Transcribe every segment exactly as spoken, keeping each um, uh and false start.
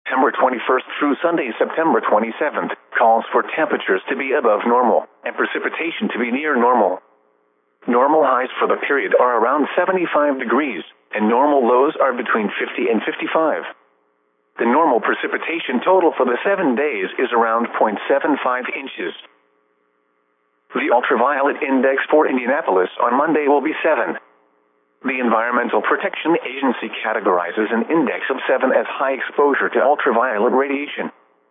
September twenty-first through Sunday, September twenty-seventh, calls for temperatures to be above normal and precipitation to be near normal. Normal highs for the period are around seventy-five degrees, and normal lows are between fifty and fifty-five. The normal precipitation total for the seven days is around zero point seven five inches. The ultraviolet index for Indianapolis on Monday will be seven. The Environmental Protection Agency categorizes an index of seven as high exposure to ultraviolet radiation.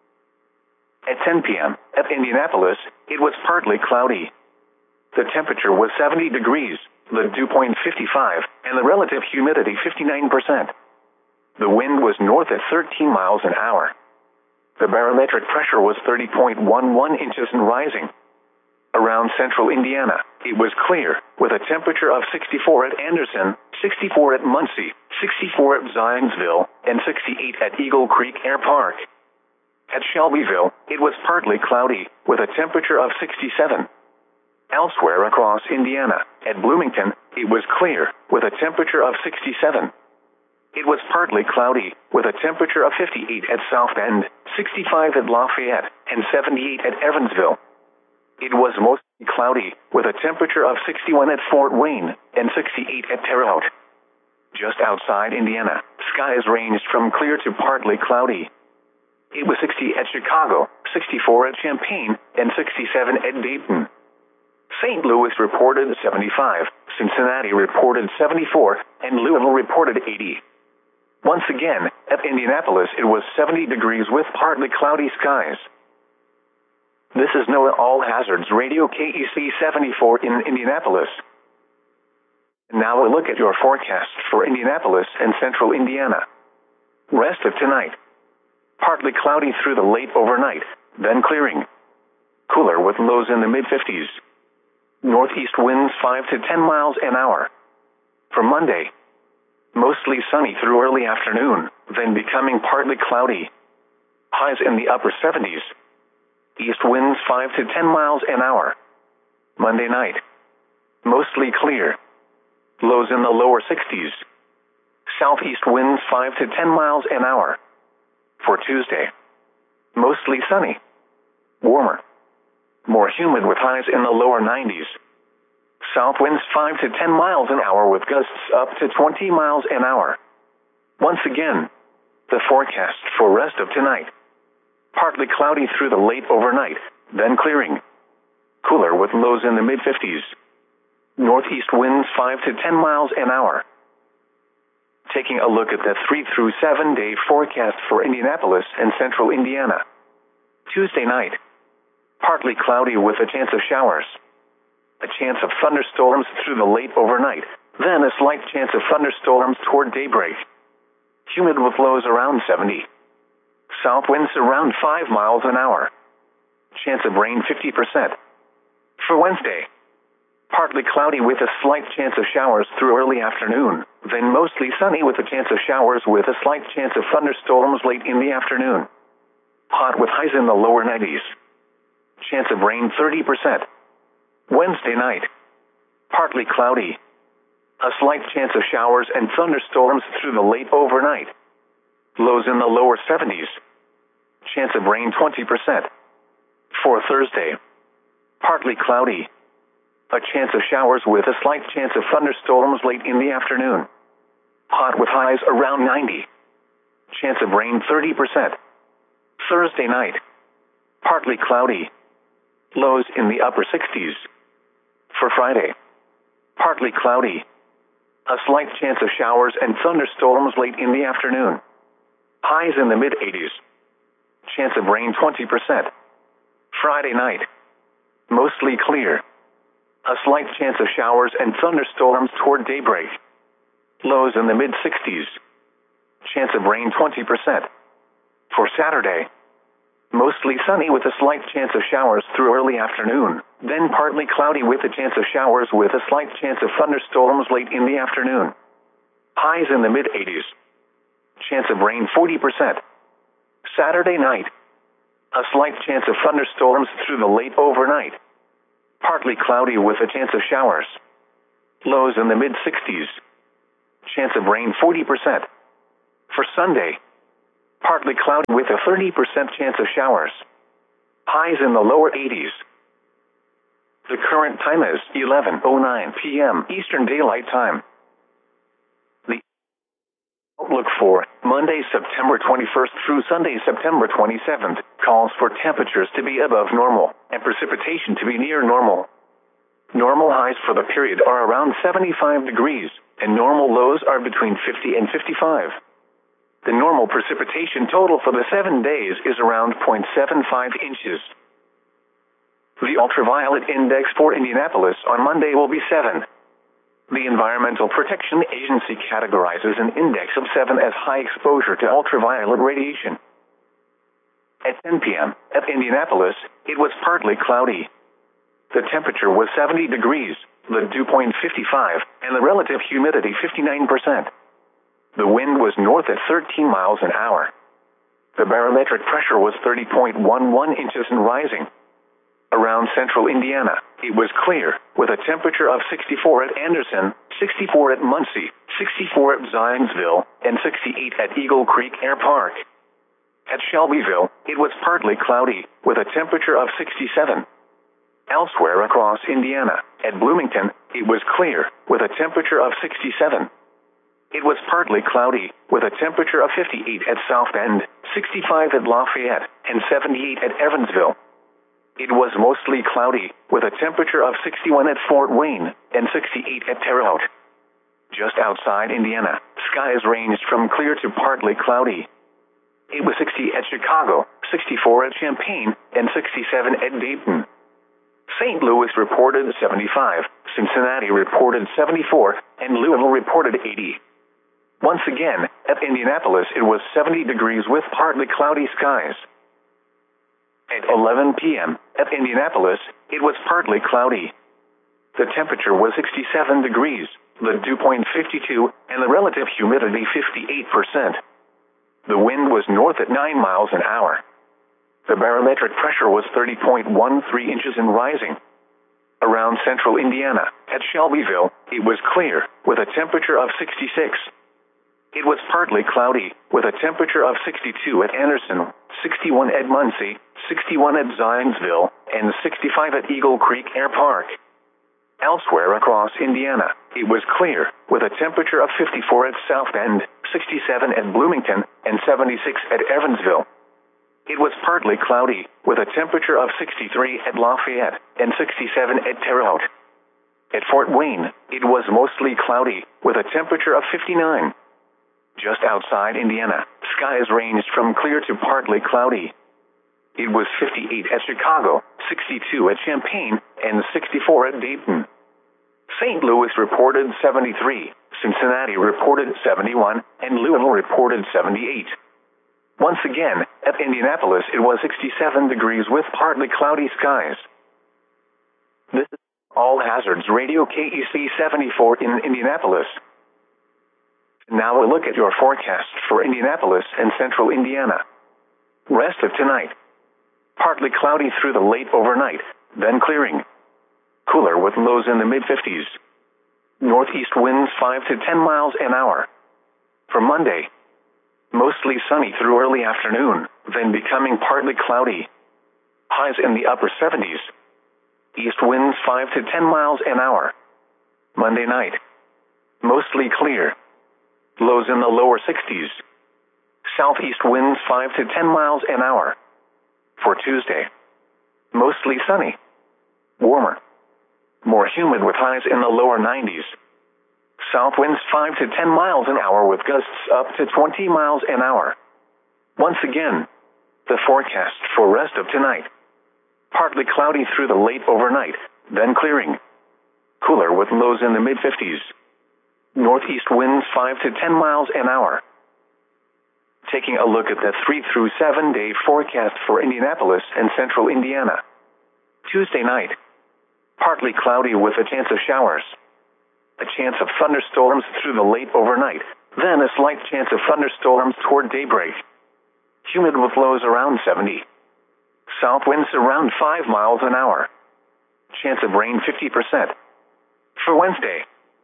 At ten p m at Indianapolis, it was partly cloudy. The temperature was seventy degrees, the dew point fifty-five, and the relative humidity fifty-nine percent. The wind was north at thirteen miles an hour. The barometric pressure was thirty point one one inches and rising. Around central Indiana, it was clear, with a temperature of sixty-four at Anderson, sixty-four at Muncie, sixty-four at Zionsville, and sixty-eight at Eagle Creek Air Park. At Shelbyville, it was partly cloudy, with a temperature of sixty-seven. Elsewhere across Indiana, at Bloomington, it was clear, with a temperature of sixty-seven. It was partly cloudy, with a temperature of fifty-eight at South Bend, sixty-five at Lafayette, and seventy-eight at Evansville. It was mostly cloudy, with a temperature of sixty-one at Fort Wayne, and sixty-eight at Terre Haute. Just outside Indiana, skies ranged from clear to partly cloudy. It was sixty at Chicago, sixty-four at Champaign, and sixty-seven at Dayton. Saint Louis reported seventy-five, Cincinnati reported seventy-four, and Louisville reported eighty. Once again, at Indianapolis it was seventy degrees with partly cloudy skies. This is NOAA All Hazards Radio K E C seventy-four in Indianapolis. Now a look at your forecast for Indianapolis and central Indiana. Rest of tonight. Partly cloudy through the late overnight, then clearing. Cooler with lows in the mid-fifties. Northeast winds five to ten miles an hour. For Monday, mostly sunny through early afternoon, then becoming partly cloudy. Highs in the upper seventies. East winds five to ten miles an hour. Monday night, mostly clear. Lows in the lower sixties. Southeast winds five to ten miles an hour. For Tuesday, mostly sunny. Warmer. More humid with highs in the lower nineties. South winds five to ten miles an hour with gusts up to twenty miles an hour. Once again, the forecast for rest of tonight. Partly cloudy through the late overnight, then clearing. Cooler with lows in the mid-fifties. Northeast winds five to ten miles an hour. Taking a look at the three through seven day forecast for Indianapolis and central Indiana. Tuesday night, partly cloudy with a chance of showers. A chance of thunderstorms through the late overnight, then a slight chance of thunderstorms toward daybreak. Humid with lows around seventy. South winds around five miles an hour. Chance of rain fifty percent. For Wednesday, partly cloudy with a slight chance of showers through early afternoon, then mostly sunny with a chance of showers with a slight chance of thunderstorms late in the afternoon. Hot with highs in the lower nineties. Chance of rain thirty percent. Wednesday night, partly cloudy. A slight chance of showers and thunderstorms through the late overnight. Lows in the lower seventies. Chance of rain twenty percent. For Thursday, partly cloudy. A chance of showers with a slight chance of thunderstorms late in the afternoon. Hot with highs around ninety. Chance of rain thirty percent. Thursday night, partly cloudy. Lows in the upper sixties. For Friday, partly cloudy. A slight chance of showers and thunderstorms late in the afternoon. Highs in the mid-eighties. Chance of rain twenty percent. Friday night, mostly clear. A slight chance of showers and thunderstorms toward daybreak. Lows in the mid-sixties. Chance of rain twenty percent. For Saturday, mostly sunny with a slight chance of showers through early afternoon, then partly cloudy with a chance of showers with a slight chance of thunderstorms late in the afternoon. Highs in the mid-eighties. Chance of rain forty percent. Saturday night, a slight chance of thunderstorms through the late overnight. Partly cloudy with a chance of showers. Lows in the mid-sixties. Chance of rain forty percent. For Sunday, Partly cloudy with a thirty percent chance of showers. Highs in the lower eighties. The current time is eleven oh nine p m Eastern Daylight Time. The outlook for Monday, September twenty-first through Sunday, September twenty-seventh, calls for temperatures to be above normal and precipitation to be near normal. Normal highs for the period are around seventy-five degrees, and normal lows are between fifty and fifty-five. The normal precipitation total for the seven days is around zero point seven five inches. The ultraviolet index for Indianapolis on Monday will be seven. The Environmental Protection Agency categorizes an index of seven as high exposure to ultraviolet radiation. At ten p m at Indianapolis, it was partly cloudy. The temperature was seventy degrees, the dew point fifty-five, and the relative humidity fifty-nine percent. The wind was north at thirteen miles an hour. The barometric pressure was thirty point one one inches and rising. Around central Indiana, it was clear, with a temperature of sixty-four at Anderson, sixty-four at Muncie, sixty-four at Zionsville, and sixty-eight at Eagle Creek Air Park. At Shelbyville, it was partly cloudy, with a temperature of sixty-seven. Elsewhere across Indiana, at Bloomington, it was clear, with a temperature of sixty-seven. It was partly cloudy, with a temperature of fifty-eight at South Bend, sixty-five at Lafayette, and seventy-eight at Evansville. It was mostly cloudy, with a temperature of sixty-one at Fort Wayne, and sixty-eight at Terre Haute. Just outside Indiana, skies ranged from clear to partly cloudy. It was sixty at Chicago, sixty-four at Champaign, and sixty-seven at Dayton. Saint Louis reported seventy-five, Cincinnati reported seventy-four, and Louisville reported eighty. Once again, at Indianapolis it was seventy degrees with partly cloudy skies. At eleven p m at Indianapolis, it was partly cloudy. The temperature was sixty-seven degrees, the dew point fifty-two, and the relative humidity fifty-eight percent. The wind was north at nine miles an hour. The barometric pressure was thirty point one three inches and rising. Around central Indiana, at Shelbyville, it was clear, with a temperature of sixty-six. It was partly cloudy, with a temperature of sixty-two at Anderson, sixty-one at Muncie, sixty-one at Zionsville, and sixty-five at Eagle Creek Air Park. Elsewhere across Indiana, it was clear, with a temperature of fifty-four at South Bend, sixty-seven at Bloomington, and seventy-six at Evansville. It was partly cloudy, with a temperature of sixty-three at Lafayette, and sixty-seven at Terre Haute. At Fort Wayne, it was mostly cloudy, with a temperature of fifty-nine. Just outside Indiana, skies ranged from clear to partly cloudy. It was fifty-eight at Chicago, sixty-two at Champaign, and sixty-four at Dayton. Saint Louis reported seventy-three, Cincinnati reported seventy-one, and Louisville reported seventy-eight. Once again, at Indianapolis it was sixty-seven degrees with partly cloudy skies. This is All Hazards Radio K E C seventy-four in Indianapolis. Now a look at your forecast for Indianapolis and central Indiana. Rest of tonight. Partly cloudy through the late overnight, then clearing. Cooler with lows in the mid-fifties. Northeast winds five to ten miles an hour. For Monday, mostly sunny through early afternoon, then becoming partly cloudy. Highs in the upper seventies. East winds five to ten miles an hour. Monday night, mostly clear. Lows in the lower sixties. Southeast winds five to ten miles an hour. For Tuesday, mostly sunny. Warmer. More humid with highs in the lower nineties. South winds five to ten miles an hour with gusts up to twenty miles an hour. Once again, the forecast for rest of tonight. Partly cloudy through the late overnight, then clearing. Cooler with lows in the mid-fifties. Northeast winds five to ten miles an hour. Taking a look at the three through seven day forecast for Indianapolis and central Indiana. Tuesday night, partly cloudy with a chance of showers. A chance of thunderstorms through the late overnight, then a slight chance of thunderstorms toward daybreak. Humid with lows around seventy. South winds around five miles an hour. Chance of rain fifty percent. For Wednesday,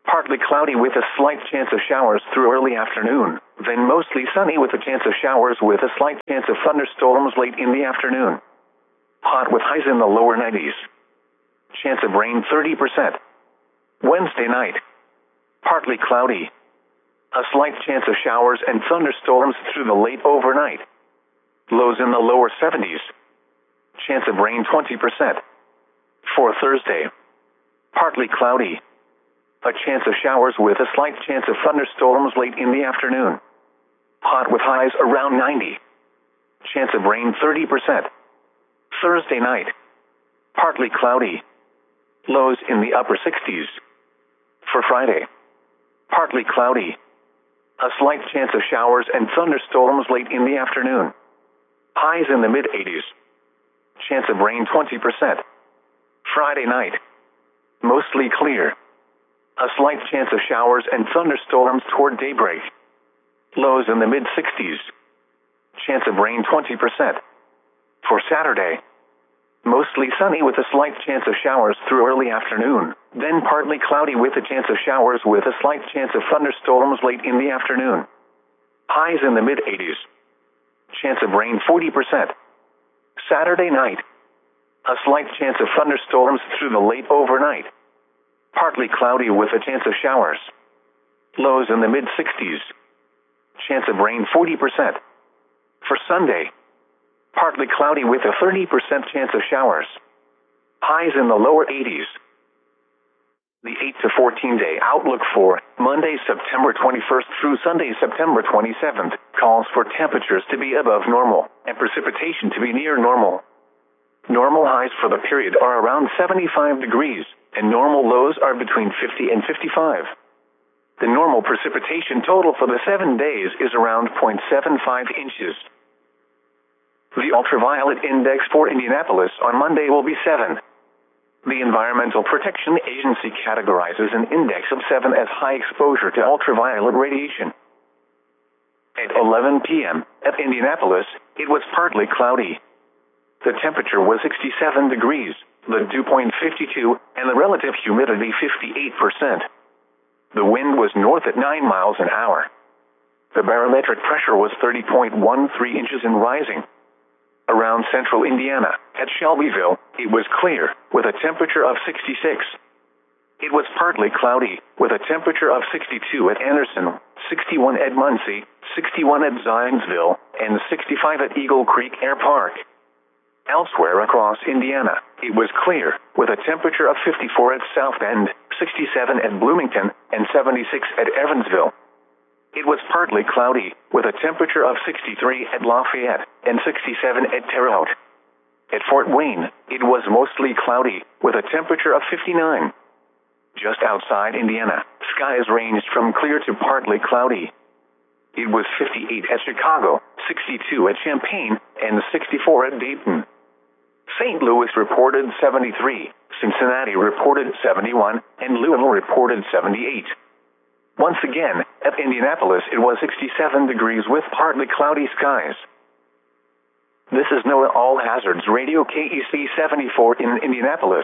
Partly cloudy with a slight chance of showers through early afternoon, then mostly sunny with a chance of showers with a slight chance of thunderstorms late in the afternoon. Hot with highs in the lower nineties. Chance of rain thirty percent. Wednesday night. Partly cloudy. A slight chance of showers and thunderstorms through the late overnight. Lows in the lower seventies. Chance of rain twenty percent. For Thursday. Partly cloudy. A chance of showers with a slight chance of thunderstorms late in the afternoon. Hot with highs around ninety. Chance of rain thirty percent. Thursday night. Partly cloudy. Lows in the upper sixties. For Friday. Partly cloudy. A slight chance of showers and thunderstorms late in the afternoon. Highs in the mid-eighties. Chance of rain twenty percent. Friday night. Mostly clear. A slight chance of showers and thunderstorms toward daybreak. Lows in the mid-sixties. Chance of rain twenty percent. For Saturday. Mostly sunny with a slight chance of showers through early afternoon, then partly cloudy with a chance of showers with a slight chance of thunderstorms late in the afternoon. Highs in the mid-eighties. Chance of rain forty percent. Saturday night. A slight chance of thunderstorms through the late overnight. Partly cloudy with a chance of showers. Lows in the mid-sixties. Chance of rain forty percent. For Sunday. Partly cloudy with a thirty percent chance of showers. Highs in the lower eighties. The eight to fourteen day outlook for Monday, September twenty-first through Sunday, September twenty-seventh, calls for temperatures to be above normal and precipitation to be near normal. Normal highs for the period are around seventy-five degrees, and normal lows are between fifty and fifty-five. The normal precipitation total for the seven days is around zero point seven five inches. The ultraviolet index for Indianapolis on Monday will be seven. The Environmental Protection Agency categorizes an index of seven as high exposure to ultraviolet radiation. At eleven p m at Indianapolis, it was partly cloudy. The temperature was sixty-seven degrees, the dew point fifty-two, and the relative humidity fifty-eight percent. The wind was north at nine miles an hour. The barometric pressure was thirty point one three inches and rising. Around central Indiana, at Shelbyville, it was clear, with a temperature of sixty-six. It was partly cloudy, with a temperature of sixty-two at Anderson, sixty-one at Muncie, sixty-one at Zionsville, and sixty-five at Eagle Creek Air Park. Elsewhere across Indiana, it was clear, with a temperature of fifty-four at South Bend, sixty-seven at Bloomington, and seventy-six at Evansville. It was partly cloudy, with a temperature of sixty-three at Lafayette and sixty-seven at Terre Haute. At Fort Wayne, it was mostly cloudy, with a temperature of fifty-nine. Just outside Indiana, skies ranged from clear to partly cloudy. It was fifty-eight at Chicago, sixty-two at Champaign, and sixty-four at Dayton. Saint Louis reported seventy-three, Cincinnati reported seventy-one, and Louisville reported seventy-eight. Once again, at Indianapolis it was sixty-seven degrees with partly cloudy skies. This is NOAA All Hazards Radio K E C seventy-four in Indianapolis.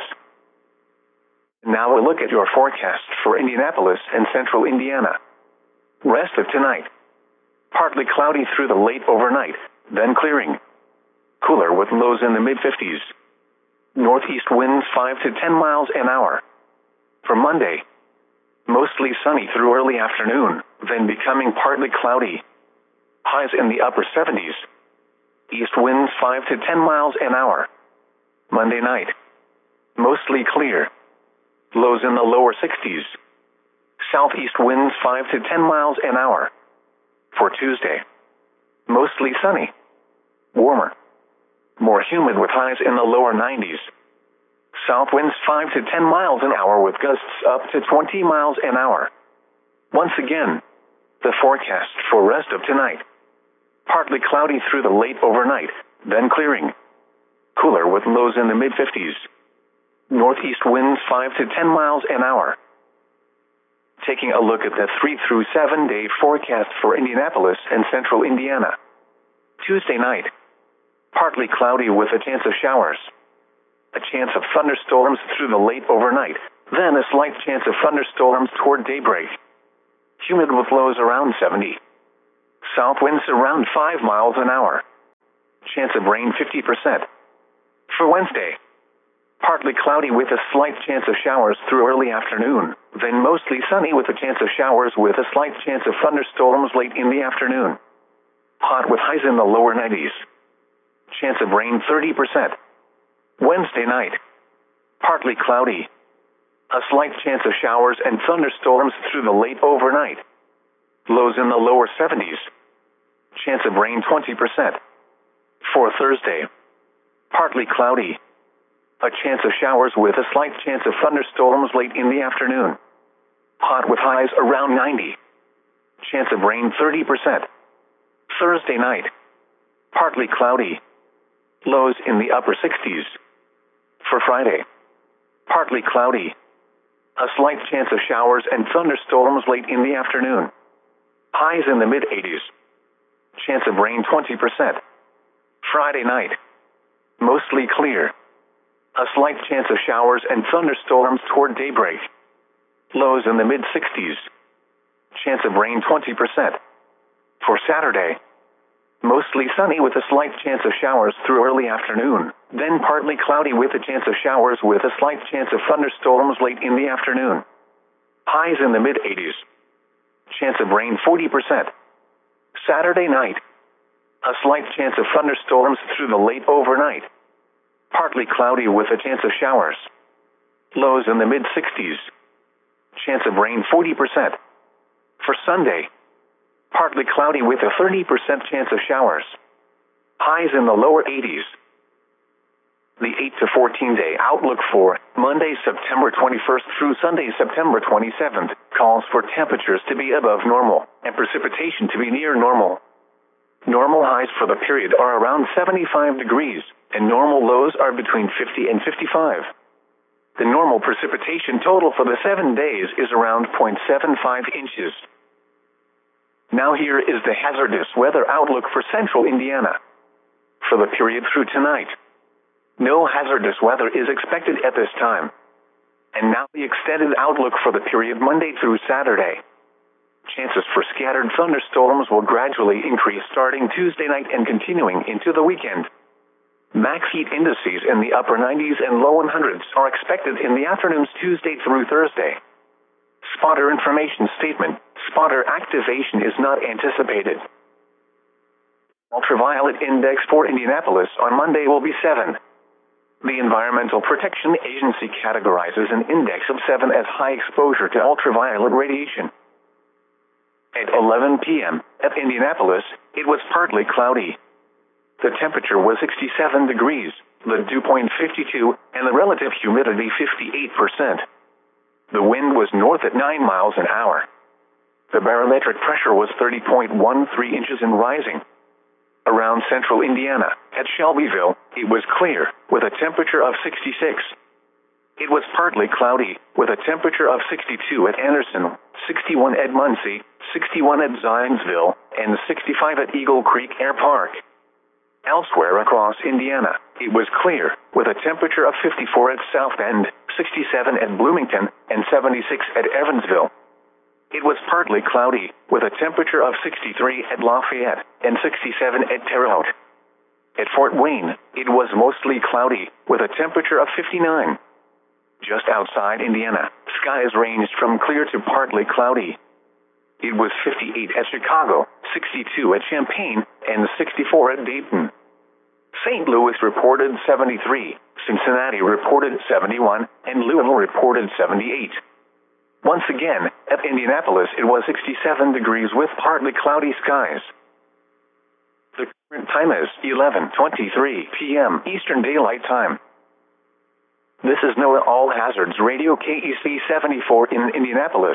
Now a look at your forecast for Indianapolis and central Indiana. Rest of tonight. Partly cloudy through the late overnight, then clearing. Cooler with lows in the mid-fifties. Northeast winds five to ten miles an hour. For Monday. Mostly sunny through early afternoon, then becoming partly cloudy. Highs in the upper seventies. East winds five to ten miles an hour. Monday night. Mostly clear. Lows in the lower sixties. Southeast winds five to ten miles an hour. For Tuesday. Mostly sunny. Warmer. More humid with highs in the lower nineties. South winds five to ten miles an hour with gusts up to twenty miles an hour. Once again, the forecast for rest of tonight. Partly cloudy through the late overnight, then clearing. Cooler with lows in the mid-fifties. Northeast winds five to ten miles an hour. Taking a look at the three through seven day forecast for Indianapolis and central Indiana. Tuesday night. Partly cloudy with a chance of showers. A chance of thunderstorms through the late overnight, then a slight chance of thunderstorms toward daybreak. Humid with lows around seventy. South winds around five miles an hour. Chance of rain fifty percent. For Wednesday, partly cloudy with a slight chance of showers through early afternoon, then mostly sunny with a chance of showers with a slight chance of thunderstorms late in the afternoon. Hot with highs in the lower nineties. Chance of rain thirty percent. Wednesday night, partly cloudy. A slight chance of showers and thunderstorms through the late overnight. Lows in the lower seventies. Chance of rain twenty percent. For Thursday, partly cloudy. A chance of showers with a slight chance of thunderstorms late in the afternoon. Hot with highs around ninety. Chance of rain thirty percent. Thursday night, partly cloudy. Lows in the upper sixties. For Friday, partly cloudy. A slight chance of showers and thunderstorms late in the afternoon. Highs in the mid-eighties. Chance of rain twenty percent. Friday night, mostly clear. A slight chance of showers and thunderstorms toward daybreak. Lows in the mid-sixties. Chance of rain twenty percent. For Saturday, mostly sunny with a slight chance of showers through early afternoon, then partly cloudy with a chance of showers with a slight chance of thunderstorms late in the afternoon. Highs in the mid-eighties. Chance of rain forty percent. Saturday night, a slight chance of thunderstorms through the late overnight. Partly cloudy with a chance of showers. Lows in the mid-sixties. Chance of rain forty percent. For Sunday, partly cloudy with a thirty percent chance of showers. Highs in the lower eighties. The eight to fourteen day outlook for Monday, September twenty-first through Sunday, September twenty-seventh, calls for temperatures to be above normal and precipitation to be near normal. Normal highs for the period are around seventy-five degrees, and normal lows are between fifty and fifty-five. The normal precipitation total for the seven days is around zero point seven five inches. Now here is the hazardous weather outlook for central Indiana. For the period through tonight, no hazardous weather is expected at this time. And now the extended outlook for the period Monday through Saturday. Chances for scattered thunderstorms will gradually increase starting Tuesday night and continuing into the weekend. Max heat indices in the upper nineties and low hundreds are expected in the afternoons Tuesday through Thursday. Spotter information statement: spotter activation is not anticipated. Ultraviolet index for Indianapolis on Monday will be seven. The Environmental Protection Agency categorizes an index of seven as high exposure to ultraviolet radiation. At eleven p m at Indianapolis, it was partly cloudy. The temperature was sixty-seven degrees, the dew point fifty-two, and the relative humidity fifty-eight percent. The wind was north at nine miles an hour. The barometric pressure was thirty point one three inches and rising. Around central Indiana, at Shelbyville, it was clear, with a temperature of sixty-six. It was partly cloudy, with a temperature of sixty-two at Anderson, sixty-one at Muncie, sixty-one at Zionsville, and sixty-five at Eagle Creek Air Park. Elsewhere across Indiana, it was clear, with a temperature of fifty-four at South Bend, sixty-seven at Bloomington, and seventy-six at Evansville. It was partly cloudy, with a temperature of sixty-three at Lafayette and sixty-seven at Terre Haute. At Fort Wayne, it was mostly cloudy, with a temperature of fifty-nine. Just outside Indiana, skies ranged from clear to partly cloudy. It was fifty-eight at Chicago, sixty-two at Champaign, and sixty-four at Dayton. Saint Louis reported seventy-three, Cincinnati reported seventy-one, and Louisville reported seventy-eight. Once again, at Indianapolis it was sixty-seven degrees with partly cloudy skies. The current time is eleven twenty-three p m Eastern Daylight Time. This is NOAA All Hazards Radio K E C seventy-four in Indianapolis.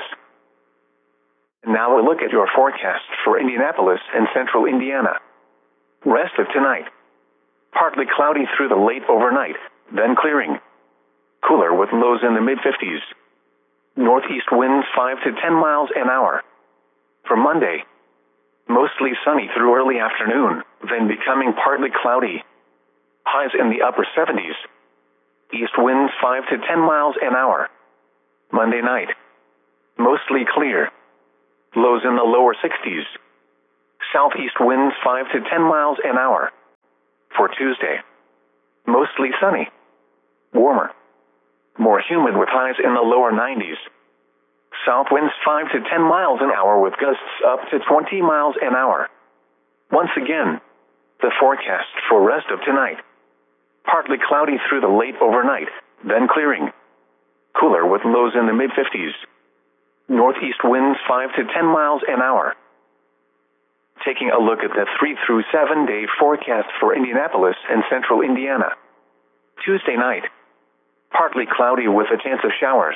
And now a look at your forecast for Indianapolis and central Indiana. Rest of tonight. Partly cloudy through the late overnight, then clearing. Cooler with lows in the mid-fifties. Northeast winds five to ten miles an hour. For Monday, mostly sunny through early afternoon, then becoming partly cloudy. Highs in the upper seventies. East winds five to ten miles an hour. Monday night, mostly clear. Lows in the lower sixties. Southeast winds five to ten miles an hour. For Tuesday, mostly sunny. Warmer. More humid with highs in the lower nineties. South winds five to ten miles an hour with gusts up to twenty miles an hour. Once again, the forecast for rest of tonight. Partly cloudy through the late overnight, then clearing. Cooler with lows in the mid-fifties. Northeast winds five to ten miles an hour. Taking a look at the three through seven day forecast for Indianapolis and central Indiana. Tuesday night, partly cloudy with a chance of showers.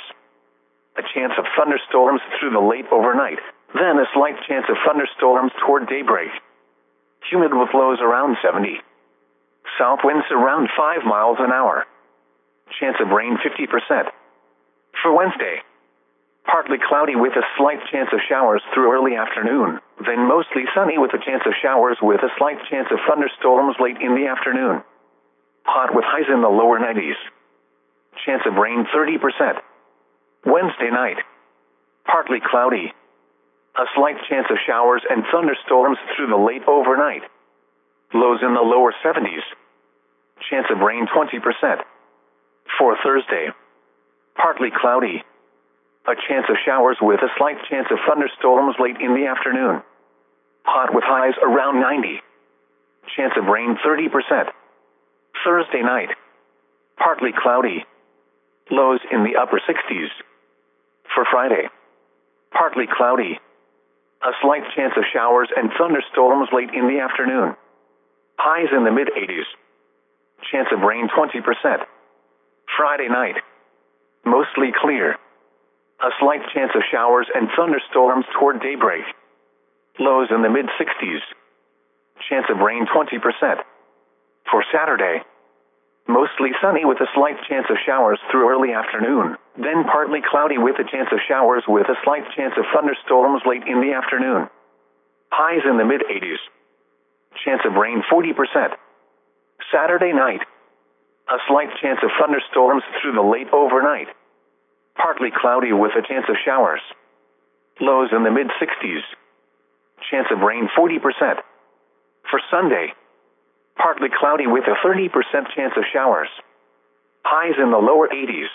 A chance of thunderstorms through the late overnight, then a slight chance of thunderstorms toward daybreak. Humid with lows around seventy. South winds around five miles an hour. Chance of rain fifty percent. For Wednesday, partly cloudy with a slight chance of showers through early afternoon, then mostly sunny with a chance of showers with a slight chance of thunderstorms late in the afternoon. Hot with highs in the lower nineties. Chance of rain thirty percent. Wednesday night, partly cloudy. A slight chance of showers and thunderstorms through the late overnight. Lows in the lower seventies. Chance of rain twenty percent. For Thursday, partly cloudy. A chance of showers with a slight chance of thunderstorms late in the afternoon. Hot with highs around ninety. Chance of rain thirty percent. Thursday night, partly cloudy. Lows in the upper sixties. For Friday, partly cloudy. A slight chance of showers and thunderstorms late in the afternoon. Highs in the mid-eighties. Chance of rain twenty percent. Friday night, mostly clear. A slight chance of showers and thunderstorms toward daybreak. Lows in the mid-sixties. Chance of rain twenty percent. For Saturday, mostly sunny with a slight chance of showers through early afternoon, then partly cloudy with a chance of showers with a slight chance of thunderstorms late in the afternoon. Highs in the mid-eighties. Chance of rain forty percent. Saturday night, a slight chance of thunderstorms through the late overnight. Partly cloudy with a chance of showers. Lows in the mid-sixties. Chance of rain forty percent. For Sunday, partly cloudy with a thirty percent chance of showers. Highs in the lower eighties.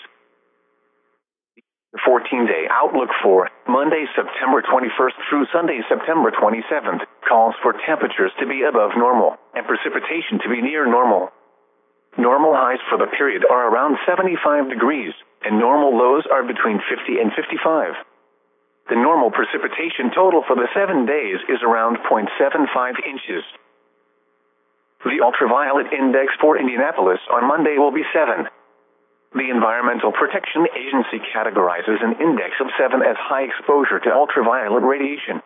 The fourteen day outlook for Monday, September twenty-first through Sunday, September twenty-seventh, calls for temperatures to be above normal and precipitation to be near normal. Normal highs for the period are around seventy-five degrees, and normal lows are between fifty and fifty-five. The normal precipitation total for the seven days is around zero point seven five inches. The ultraviolet index for Indianapolis on Monday will be seven. The Environmental Protection Agency categorizes an index of seven as high exposure to ultraviolet radiation.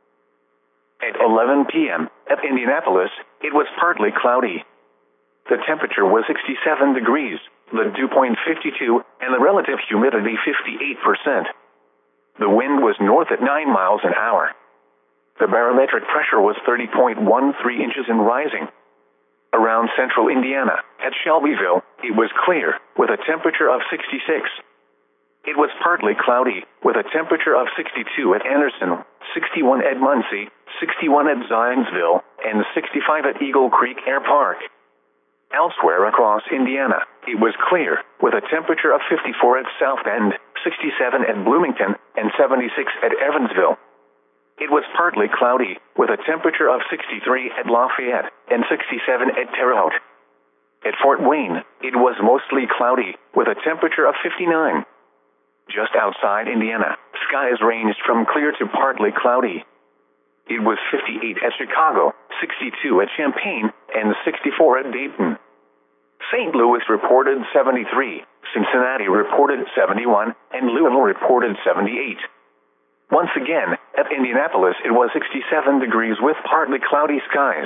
At eleven p m at Indianapolis, it was partly cloudy. The temperature was sixty-seven degrees, the dew point fifty-two, and the relative humidity fifty-eight percent. The wind was north at nine miles an hour. The barometric pressure was thirty point one three inches and rising. Around central Indiana, at Shelbyville, it was clear, with a temperature of sixty-six. It was partly cloudy, with a temperature of sixty-two at Anderson, sixty-one at Muncie, sixty-one at Zionsville, and sixty-five at Eagle Creek Air Park. Elsewhere across Indiana, it was clear, with a temperature of fifty-four at South Bend, sixty-seven at Bloomington, and seventy-six at Evansville. It was partly cloudy, with a temperature of sixty-three at Lafayette and sixty-seven at Terre Haute. At Fort Wayne, it was mostly cloudy, with a temperature of fifty-nine. Just outside Indiana, skies ranged from clear to partly cloudy. It was fifty-eight at Chicago, sixty-two at Champaign, and sixty-four at Dayton. Saint Louis reported seventy-three, Cincinnati reported seventy-one, and Louisville reported seventy-eight. Once again, at Indianapolis it was sixty-seven degrees with partly cloudy skies.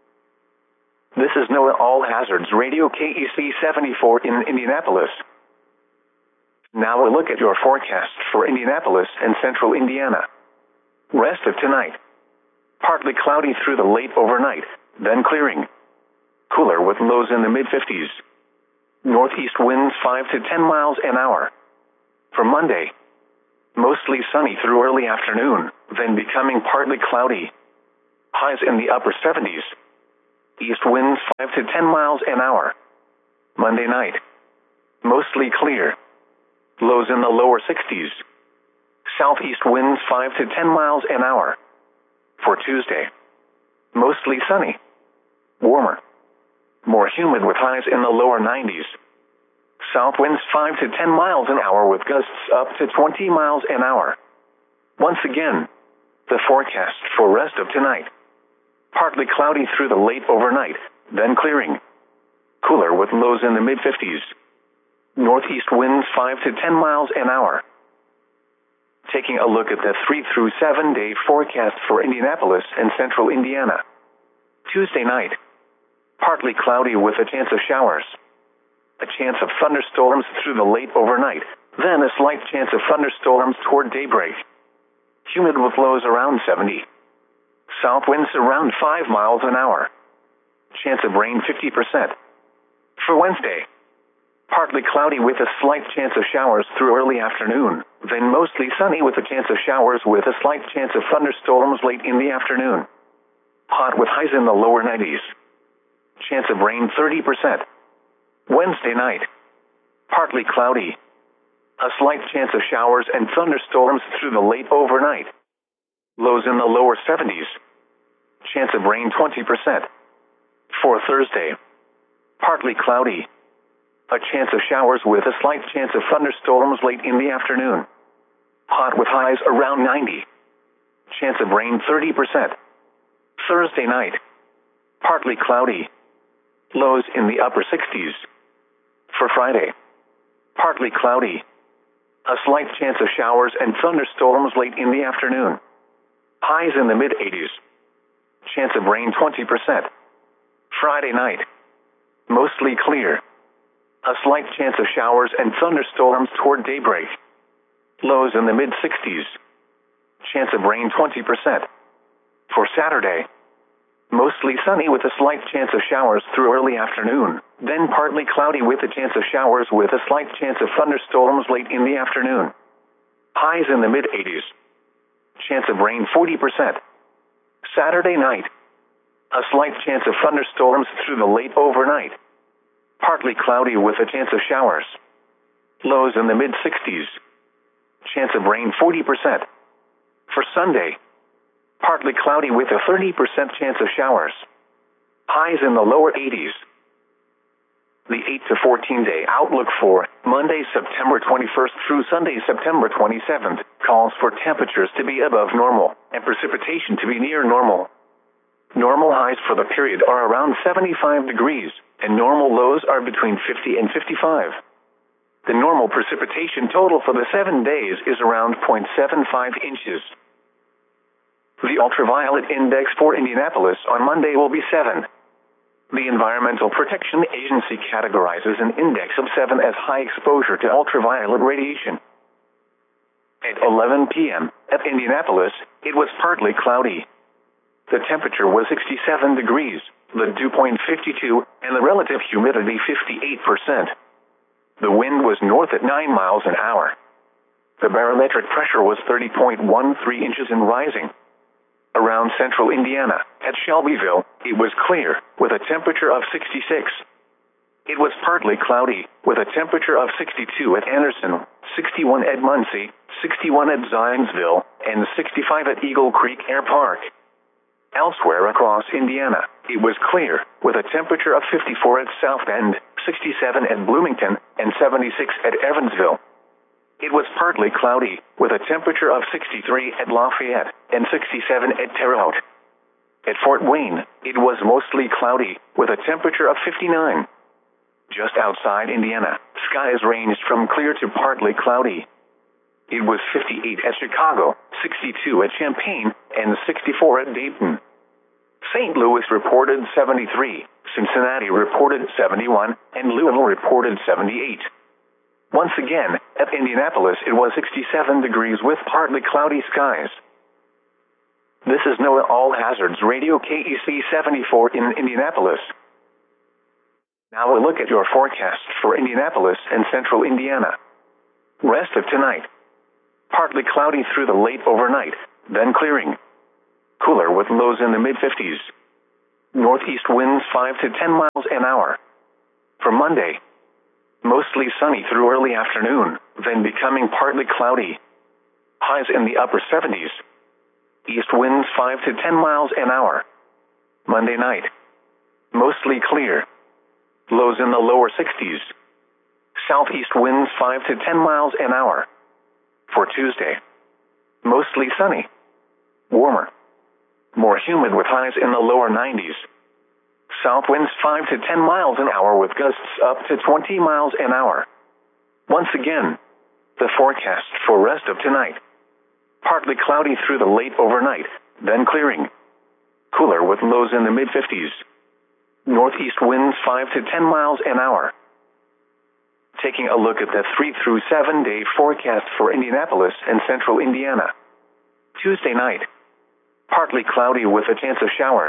This is NOAA All Hazards Radio K E C seventy-four in Indianapolis. Now a look at your forecast for Indianapolis and central Indiana. Rest of tonight. Partly cloudy through the late overnight, then clearing. Cooler with lows in the mid-fifties. Northeast winds five to ten miles an hour. For Monday, mostly sunny through early afternoon, then becoming partly cloudy. Highs in the upper seventies. East winds five to ten miles an hour. Monday night, mostly clear. Lows in the lower sixties. Southeast winds five to ten miles an hour. For Tuesday, mostly sunny. Warmer. More humid with highs in the lower nineties. South winds five to ten miles an hour with gusts up to twenty miles an hour. Once again, the forecast for rest of tonight. Partly cloudy through the late overnight, then clearing. Cooler with lows in the mid-fifties. Northeast winds five to ten miles an hour. Taking a look at the three through seven day forecast for Indianapolis and central Indiana. Tuesday night, partly cloudy with a chance of showers. A chance of thunderstorms through the late overnight, then a slight chance of thunderstorms toward daybreak. Humid with lows around seventy. South winds around five miles an hour. Chance of rain fifty percent. For Wednesday, partly cloudy with a slight chance of showers through early afternoon, then mostly sunny with a chance of showers with a slight chance of thunderstorms late in the afternoon. Hot with highs in the lower nineties. Chance of rain thirty percent. Wednesday night, partly cloudy. A slight chance of showers and thunderstorms through the late overnight. Lows in the lower seventies. Chance of rain twenty percent. For Thursday, partly cloudy. A chance of showers with a slight chance of thunderstorms late in the afternoon. Hot with highs around ninety. Chance of rain thirty percent. Thursday night, partly cloudy. Lows in the upper sixties. For Friday, partly cloudy. A slight chance of showers and thunderstorms late in the afternoon. Highs in the mid-eighties. Chance of rain twenty percent. Friday night, mostly clear. A slight chance of showers and thunderstorms toward daybreak. Lows in the mid-sixties. Chance of rain twenty percent. For Saturday, mostly sunny with a slight chance of showers through early afternoon, then partly cloudy with a chance of showers with a slight chance of thunderstorms late in the afternoon. Highs in the mid-eighties. Chance of rain forty percent. Saturday night, a slight chance of thunderstorms through the late overnight. Partly cloudy with a chance of showers. Lows in the mid-sixties. Chance of rain forty percent. For Sunday, partly cloudy with a thirty percent chance of showers. Highs in the lower eighties. The eight to fourteen day outlook for Monday, September twenty-first through Sunday, September twenty-seventh, calls for temperatures to be above normal and precipitation to be near normal. Normal highs for the period are around seventy-five degrees, and normal lows are between fifty and fifty-five. The normal precipitation total for the seven days is around zero point seven five inches. The ultraviolet index for Indianapolis on Monday will be seven. The Environmental Protection Agency categorizes an index of seven as high exposure to ultraviolet radiation. At eleven p m at Indianapolis, it was partly cloudy. The temperature was sixty-seven degrees, the dew point fifty-two, and the relative humidity fifty-eight percent. The wind was north at nine miles an hour. The barometric pressure was thirty point one three inches and rising. Around central Indiana, at Shelbyville, it was clear, with a temperature of sixty-six. It was partly cloudy, with a temperature of sixty-two at Anderson, sixty-one at Muncie, sixty-one at Zionsville, and sixty-five at Eagle Creek Air Park. Elsewhere across Indiana, it was clear, with a temperature of fifty-four at South Bend, sixty-seven at Bloomington, and seventy-six at Evansville. It was partly cloudy, with a temperature of sixty-three at Lafayette and sixty-seven at Terre Haute. At Fort Wayne, it was mostly cloudy, with a temperature of fifty-nine. Just outside Indiana, skies ranged from clear to partly cloudy. It was fifty-eight at Chicago, sixty-two at Champaign, and sixty-four at Dayton. Saint Louis reported seventy-three, Cincinnati reported seventy-one, and Louisville reported seventy-eight. Once again, at Indianapolis it was sixty-seven degrees with partly cloudy skies. This is NOAA All Hazards Radio K E C seventy-four in Indianapolis. Now a look at your forecast for Indianapolis and central Indiana. Rest of tonight. Partly cloudy through the late overnight, then clearing. Cooler with lows in the mid-fifties. Northeast winds five to ten miles an hour. For Monday, mostly sunny through early afternoon, then becoming partly cloudy. Highs in the upper seventies. East winds five to ten miles an hour. Monday night, mostly clear. Lows in the lower sixties. Southeast winds five to ten miles an hour. For Tuesday, mostly sunny. Warmer. More humid with highs in the lower nineties. South winds five to ten miles an hour with gusts up to twenty miles an hour. Once again, the forecast for rest of tonight. Partly cloudy through the late overnight, then clearing. Cooler with lows in the mid-fifties. Northeast winds five to ten miles an hour. Taking a look at the three through seven day forecast for Indianapolis and central Indiana. Tuesday night, partly cloudy with a chance of showers.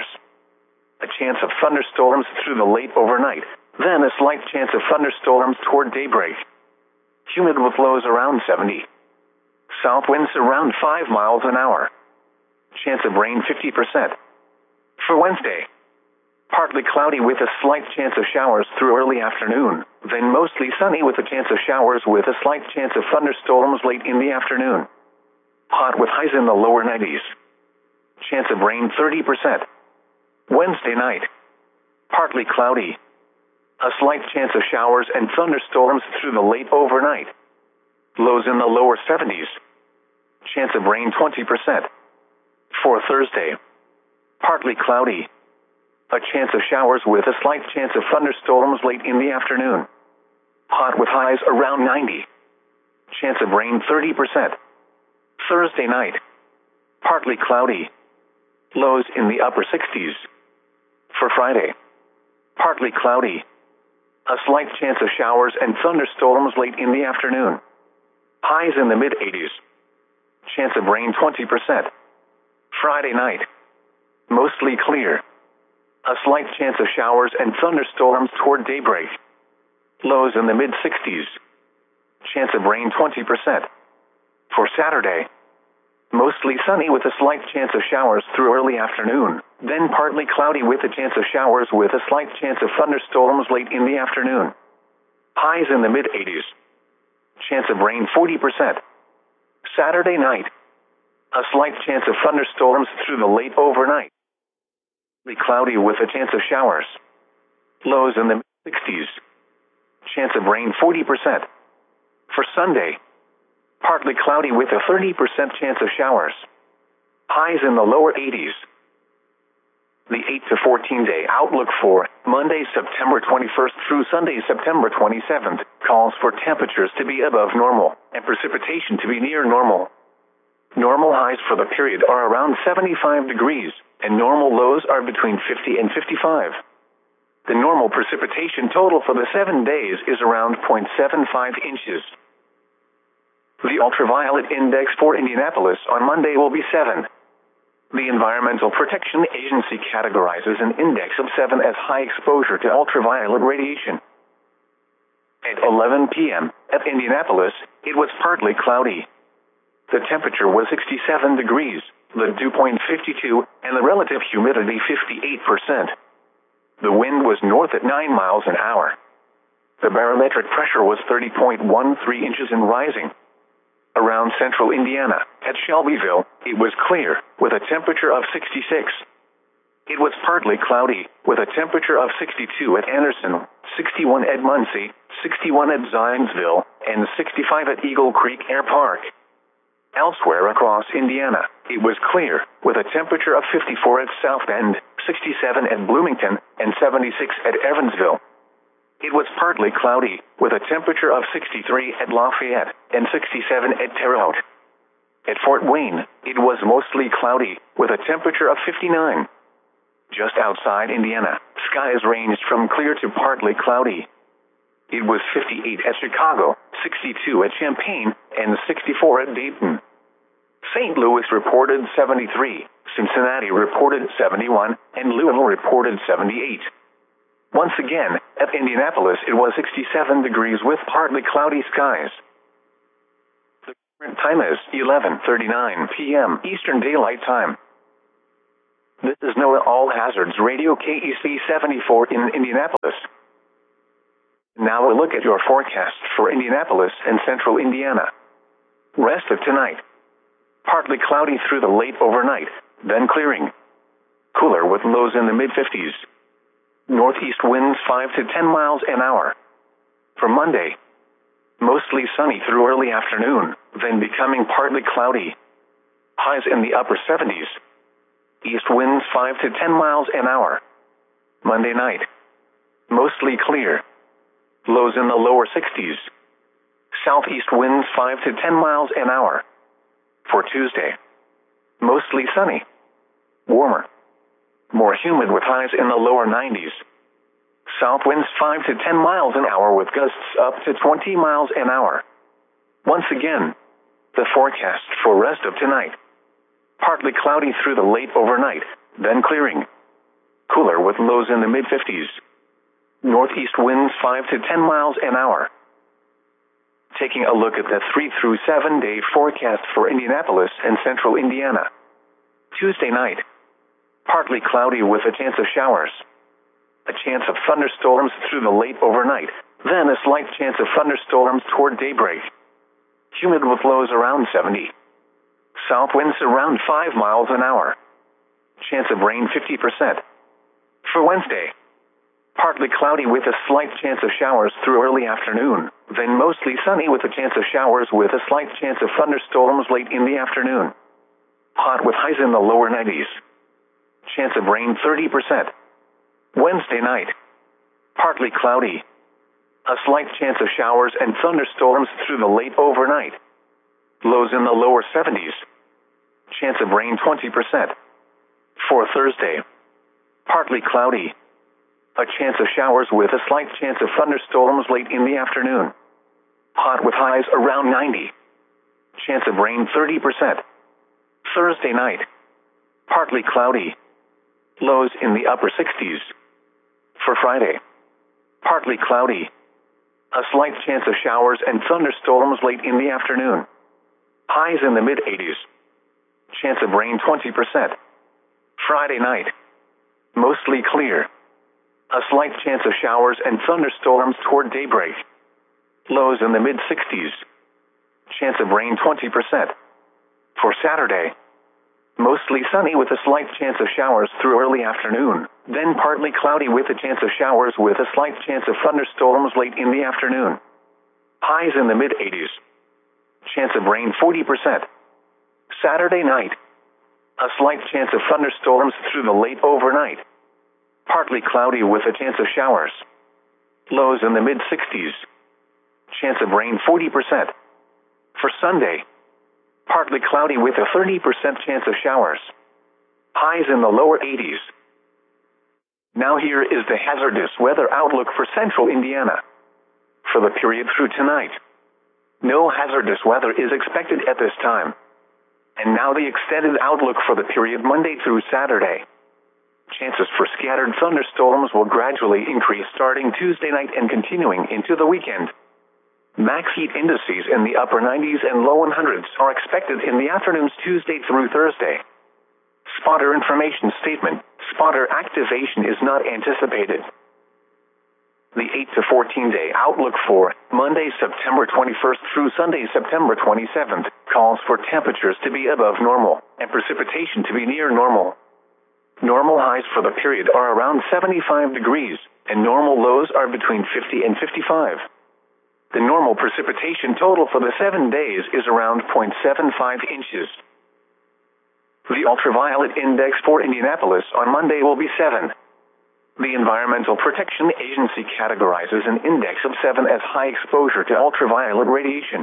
A chance of thunderstorms through the late overnight, then a slight chance of thunderstorms toward daybreak. Humid with lows around seventy. South winds around five miles an hour. Chance of rain fifty percent. For Wednesday, partly cloudy with a slight chance of showers through early afternoon, then mostly sunny with a chance of showers with a slight chance of thunderstorms late in the afternoon. Hot with highs in the lower nineties. Chance of rain thirty percent. Wednesday night, partly cloudy. A slight chance of showers and thunderstorms through the late overnight. Lows in the lower seventies. Chance of rain twenty percent. For Thursday, partly cloudy. A chance of showers with a slight chance of thunderstorms late in the afternoon. Hot with highs around ninety. Chance of rain thirty percent. Thursday night, partly cloudy. Lows in the upper sixties. For Friday, partly cloudy. A slight chance of showers and thunderstorms late in the afternoon. Highs in the mid-eighties. Chance of rain twenty percent. Friday night, mostly clear. A slight chance of showers and thunderstorms toward daybreak. Lows in the mid-sixties. Chance of rain twenty percent. For Saturday, mostly sunny with a slight chance of showers through early afternoon, then partly cloudy with a chance of showers with a slight chance of thunderstorms late in the afternoon. Highs in the mid-eighties. Chance of rain forty percent. Saturday night, a slight chance of thunderstorms through the late overnight. Cloudy with a chance of showers. Lows in the mid-sixties. Chance of rain forty percent. For Sunday, partly cloudy with a thirty percent chance of showers. Highs in the lower eighties. The eight to fourteen day outlook for Monday, September twenty-first through Sunday, September twenty-seventh, calls for temperatures to be above normal and precipitation to be near normal. Normal highs for the period are around seventy-five degrees, and normal lows are between fifty and fifty-five. The normal precipitation total for the seven days is around zero point seven five inches. The ultraviolet index for Indianapolis on Monday will be seven. The Environmental Protection Agency categorizes an index of seven as high exposure to ultraviolet radiation. At eleven p m at Indianapolis, it was partly cloudy. The temperature was sixty-seven degrees, the dew point fifty-two, and the relative humidity fifty-eight percent. The wind was north at nine miles an hour. The barometric pressure was thirty point one three inches and rising. Around central Indiana, at Shelbyville, it was clear, with a temperature of sixty-six. It was partly cloudy, with a temperature of sixty-two at Anderson, sixty-one at Muncie, sixty-one at Zionsville, and sixty-five at Eagle Creek Air Park. Elsewhere across Indiana, it was clear, with a temperature of fifty-four at South Bend, sixty-seven at Bloomington, and seventy-six at Evansville. It was partly cloudy, with a temperature of sixty-three at Lafayette and sixty-seven at Terre Haute. At Fort Wayne, it was mostly cloudy, with a temperature of fifty-nine. Just outside Indiana, skies ranged from clear to partly cloudy. It was fifty-eight at Chicago, sixty-two at Champaign, and sixty-four at Dayton. Saint Louis reported seventy-three, Cincinnati reported seventy-one, and Louisville reported seventy-eight. Once again, at Indianapolis it was sixty-seven degrees with partly cloudy skies. Current time is eleven thirty-nine p m Eastern Daylight Time. This is NOAA All Hazards Radio K E C seventy-four in Indianapolis. Now a look at your forecast for Indianapolis and central Indiana. Rest of tonight. Partly cloudy through the late overnight, then clearing. Cooler with lows in the mid-fifties. Northeast winds five to ten miles an hour. For Monday, mostly sunny through early afternoon, then becoming partly cloudy. Highs in the upper seventies. East winds five to ten miles an hour. Monday night, mostly clear. Lows in the lower sixties. Southeast winds five to ten miles an hour. For Tuesday, mostly sunny. Warmer. More humid with highs in the lower nineties. South winds five to ten miles an hour with gusts up to twenty miles an hour. Once again, the forecast for rest of tonight. Partly cloudy through the late overnight, then clearing. Cooler with lows in the mid-fifties. Northeast winds five to ten miles an hour. Taking a look at the three through seven day forecast for Indianapolis and central Indiana. Tuesday night, partly cloudy with a chance of showers. A chance of thunderstorms through the late overnight, then a slight chance of thunderstorms toward daybreak. Humid with lows around seventy. South winds around five miles an hour. Chance of rain fifty percent. For Wednesday, partly cloudy with a slight chance of showers through early afternoon, then mostly sunny with a chance of showers with a slight chance of thunderstorms late in the afternoon. Hot with highs in the lower nineties. Chance of rain thirty percent. Wednesday night, partly cloudy. A slight chance of showers and thunderstorms through the late overnight. Lows in the lower seventies. Chance of rain twenty percent. For Thursday, partly cloudy. A chance of showers with a slight chance of thunderstorms late in the afternoon. Hot with highs around ninety. Chance of rain thirty percent. Thursday night, partly cloudy. Lows in the upper sixties. For Friday, partly cloudy. A slight chance of showers and thunderstorms late in the afternoon. Highs in the mid-eighties. Chance of rain twenty percent. Friday night, mostly clear. A slight chance of showers and thunderstorms toward daybreak. Lows in the mid-sixties. Chance of rain twenty percent. For Saturday, mostly sunny with a slight chance of showers through early afternoon, then partly cloudy with a chance of showers with a slight chance of thunderstorms late in the afternoon. Highs in the mid-eighties. Chance of rain forty percent. Saturday night, a slight chance of thunderstorms through the late overnight. Partly cloudy with a chance of showers. Lows in the mid-sixties. Chance of rain forty percent. For Sunday, partly cloudy with a thirty percent chance of showers. Highs in the lower eighties. Now here is the hazardous weather outlook for central Indiana. For the period through tonight, no hazardous weather is expected at this time. And now the extended outlook for the period Monday through Saturday. Chances for scattered thunderstorms will gradually increase starting Tuesday night and continuing into the weekend. Max heat indices in the upper nineties and low hundreds are expected in the afternoons Tuesday through Thursday. Spotter information statement: spotter activation is not anticipated. The eight to fourteen day outlook for Monday, September twenty-first through Sunday, September twenty-seventh, calls for temperatures to be above normal and precipitation to be near normal. Normal highs for the period are around seventy-five degrees, and normal lows are between fifty and fifty-five. The normal precipitation total for the seven days is around zero point seven five inches. The ultraviolet index for Indianapolis on Monday will be seven. The Environmental Protection Agency categorizes an index of seven as high exposure to ultraviolet radiation.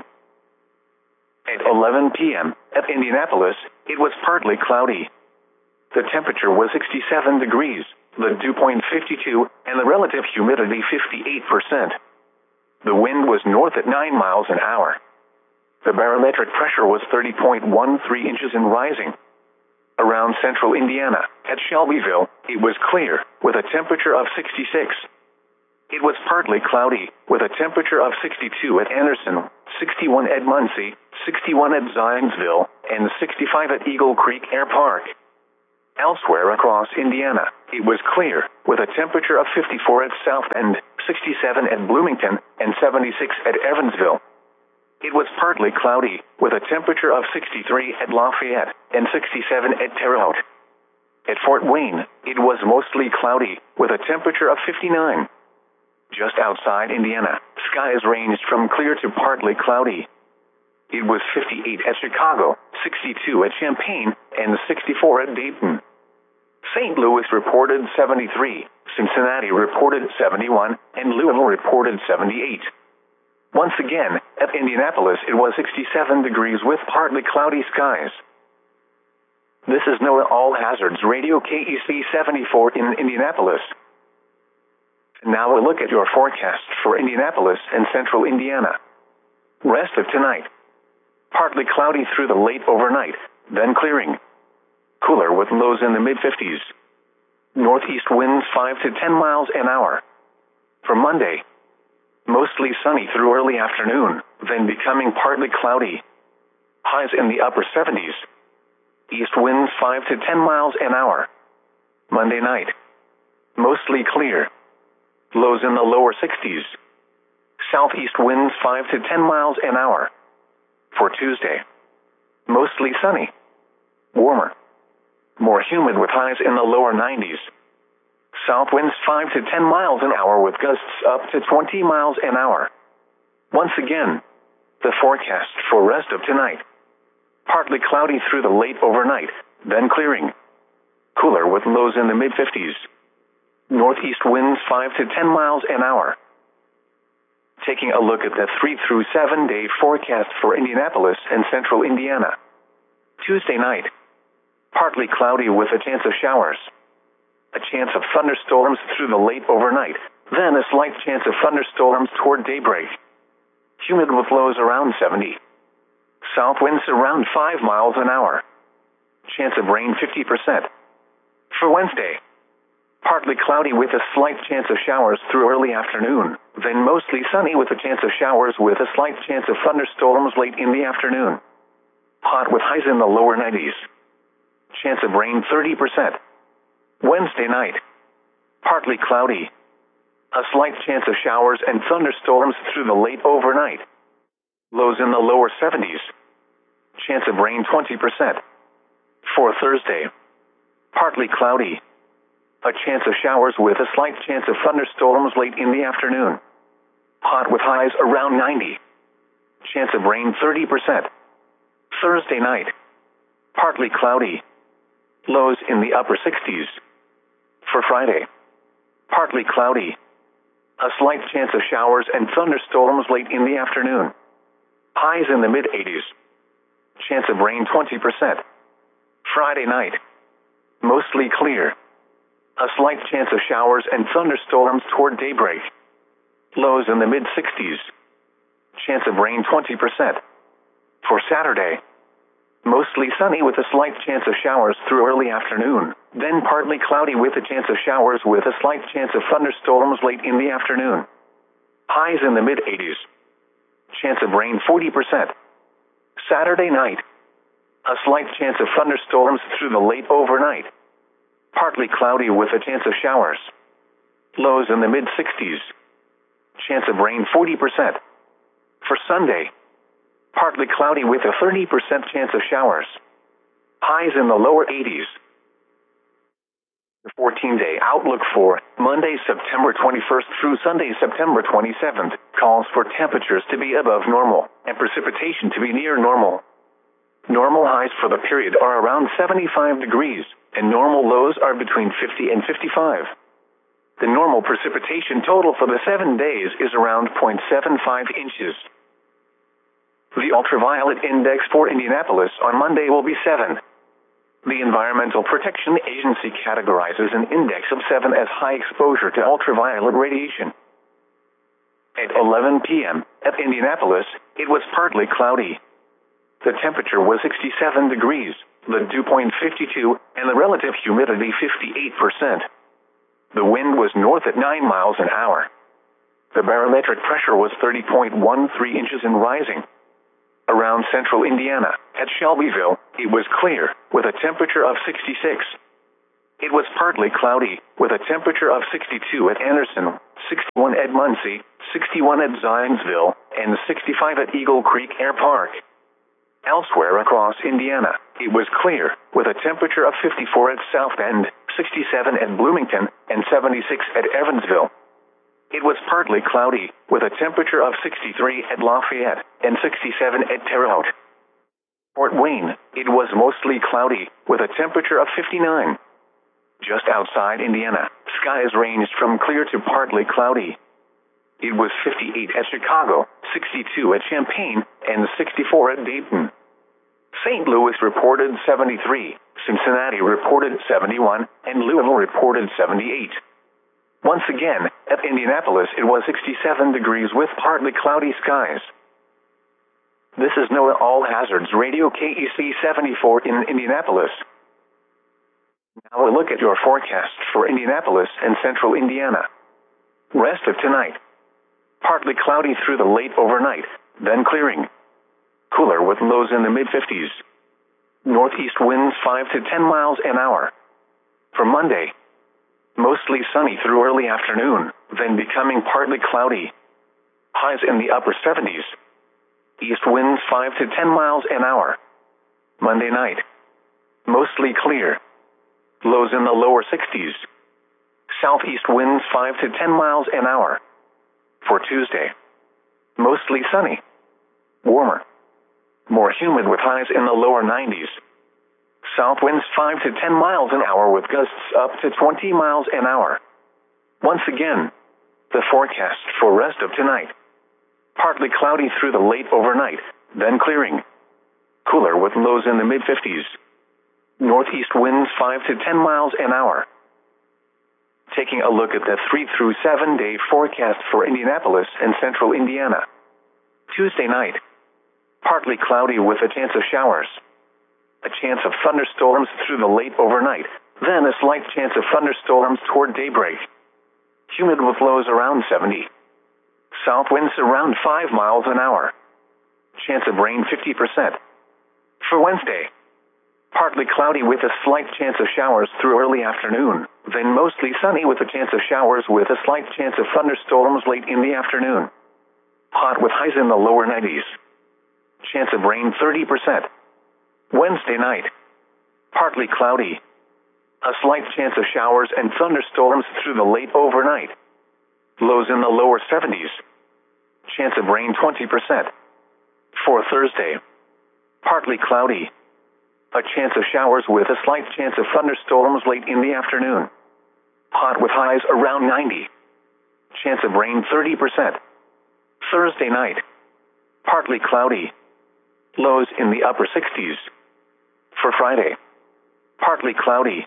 At eleven p m at Indianapolis, it was partly cloudy. The temperature was sixty-seven degrees, the dew point fifty-two, and the relative humidity fifty-eight percent. The wind was north at nine miles an hour. The barometric pressure was thirty point one three inches and rising. Around central Indiana, at Shelbyville, it was clear, with a temperature of sixty-six. It was partly cloudy, with a temperature of sixty-two at Anderson, sixty-one at Muncie, sixty-one at Zionsville, and sixty-five at Eagle Creek Air Park. Elsewhere across Indiana, it was clear, with a temperature of fifty-four at South Bend, sixty-seven at Bloomington, and seventy-six at Evansville. It was partly cloudy, with a temperature of sixty-three at Lafayette, and sixty-seven at Terre Haute. At Fort Wayne, it was mostly cloudy, with a temperature of fifty-nine. Just outside Indiana, skies ranged from clear to partly cloudy. It was fifty-eight at Chicago, sixty-two at Champaign, and sixty-four at Dayton. Saint Louis reported seventy-three, Cincinnati reported seventy-one, and Louisville reported seventy-eight. Once again, at Indianapolis it was sixty-seven degrees with partly cloudy skies. This is NOAA All Hazards Radio K E C seventy-four in Indianapolis. Now a look at your forecast for Indianapolis and central Indiana. Rest of tonight. Partly cloudy through the late overnight, then clearing. Cooler with lows in the mid-fifties. Northeast winds five to ten miles an hour. For Monday, mostly sunny through early afternoon, then becoming partly cloudy. Highs in the upper seventies. East winds five to ten miles an hour. Monday night, mostly clear. Lows in the lower sixties. Southeast winds five to ten miles an hour. For Tuesday, mostly sunny. Warmer. More humid with highs in the lower nineties. South winds five to ten miles an hour with gusts up to twenty miles an hour. Once again, the forecast for rest of tonight. Partly cloudy through the late overnight, then clearing. Cooler with lows in the mid-fifties. Northeast winds five to ten miles an hour. Taking a look at the three through seven day forecast for Indianapolis and central Indiana. Tuesday night, partly cloudy with a chance of showers. A chance of thunderstorms through the late overnight, then a slight chance of thunderstorms toward daybreak. Humid with lows around seventy. South winds around five miles an hour. Chance of rain fifty percent. For Wednesday, partly cloudy with a slight chance of showers through early afternoon, then mostly sunny with a chance of showers with a slight chance of thunderstorms late in the afternoon. Hot with highs in the lower nineties. Chance of rain thirty percent. Wednesday night, partly cloudy. A slight chance of showers and thunderstorms through the late overnight. Lows in the lower seventies. Chance of rain twenty percent. For Thursday, partly cloudy. A chance of showers with a slight chance of thunderstorms late in the afternoon. Hot with highs around ninety. Chance of rain thirty percent. Thursday night, partly cloudy. Lows in the upper sixties. For Friday, partly cloudy. A slight chance of showers and thunderstorms late in the afternoon. Highs in the mid-eighties. Chance of rain twenty percent. Friday night, mostly clear. A slight chance of showers and thunderstorms toward daybreak. Lows in the mid-sixties. Chance of rain twenty percent. For Saturday, mostly sunny with a slight chance of showers through early afternoon, then partly cloudy with a chance of showers with a slight chance of thunderstorms late in the afternoon. Highs in the mid-eighties. Chance of rain forty percent. Saturday night, a slight chance of thunderstorms through the late overnight. Partly cloudy with a chance of showers. Lows in the mid-sixties. Chance of rain forty percent. For Sunday, partly cloudy with a thirty percent chance of showers. Highs in the lower eighties. The fourteen-day outlook for Monday, September twenty-first through Sunday, September twenty-seventh, calls for temperatures to be above normal and precipitation to be near normal. Normal highs for the period are around seventy-five degrees, and normal lows are between fifty and fifty-five. The normal precipitation total for the seven days is around zero point seven five inches. The ultraviolet index for Indianapolis on Monday will be seven. The Environmental Protection Agency categorizes an index of seven as high exposure to ultraviolet radiation. At eleven p.m. at Indianapolis, it was partly cloudy. The temperature was sixty-seven degrees, the dew point fifty-two, and the relative humidity fifty-eight percent. The wind was north at nine miles an hour. The barometric pressure was thirty point one three inches and rising. Around central Indiana, at Shelbyville, it was clear, with a temperature of sixty-six. It was partly cloudy, with a temperature of sixty-two at Anderson, sixty-one at Muncie, sixty-one at Zionsville, and sixty-five at Eagle Creek Air Park. Elsewhere across Indiana, it was clear, with a temperature of fifty-four at South Bend, sixty-seven at Bloomington, and seventy-six at Evansville. It was partly cloudy, with a temperature of sixty-three at Lafayette, and sixty-seven at Terre Haute. Fort Wayne, it was mostly cloudy, with a temperature of fifty-nine. Just outside Indiana, skies ranged from clear to partly cloudy. It was fifty-eight at Chicago, sixty-two at Champaign, and sixty-four at Dayton. Saint Louis reported seventy-three, Cincinnati reported seventy-one, and Louisville reported seventy-eight. Once again, at Indianapolis it was sixty-seven degrees with partly cloudy skies. This is NOAA All Hazards Radio K E C seventy-four in Indianapolis. Now a look at your forecast for Indianapolis and central Indiana. Rest of tonight. Partly cloudy through the late overnight, then clearing. Cooler with lows in the mid-fifties. Northeast winds five to ten miles an hour. For Monday, mostly sunny through early afternoon, then becoming partly cloudy. Highs in the upper seventies. East winds five to ten miles an hour. Monday night, mostly clear. Lows in the lower sixties. Southeast winds five to ten miles an hour. For Tuesday, mostly sunny. Warmer. More humid with highs in the lower nineties. South winds five to ten miles an hour with gusts up to twenty miles an hour. Once again, the forecast for rest of tonight. Partly cloudy through the late overnight, then clearing. Cooler with lows in the mid-fifties. Northeast winds five to ten miles an hour. Taking a look at the three through seven day forecast for Indianapolis and central Indiana. Tuesday night, partly cloudy with a chance of showers. A chance of thunderstorms through the late overnight, then a slight chance of thunderstorms toward daybreak. Humid with lows around seventy. South winds around five miles an hour. Chance of rain fifty percent. For Wednesday, partly cloudy with a slight chance of showers through early afternoon, then mostly sunny with a chance of showers with a slight chance of thunderstorms late in the afternoon. Hot with highs in the lower nineties. Chance of rain thirty percent. Wednesday night, partly cloudy. A slight chance of showers and thunderstorms through the late overnight. Lows in the lower seventies. Chance of rain twenty percent. For Thursday, partly cloudy. A chance of showers with a slight chance of thunderstorms late in the afternoon. Hot with highs around ninety. Chance of rain thirty percent. Thursday night, partly cloudy. Lows in the upper sixties. For Friday, partly cloudy.